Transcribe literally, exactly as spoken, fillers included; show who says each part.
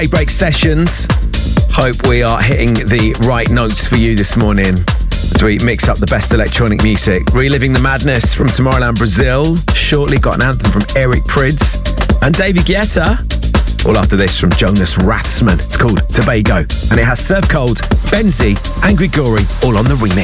Speaker 1: Break sessions. Hope we are hitting the right notes for you this morning as we mix up the best electronic music. Reliving the madness from Tomorrowland Brazil. Shortly got an anthem from Eric Prydz and David Guetta. All after this from Jonas Rathsman. It's called Tobago and it has Surf Cold, Benzi and Grigori all on the remix.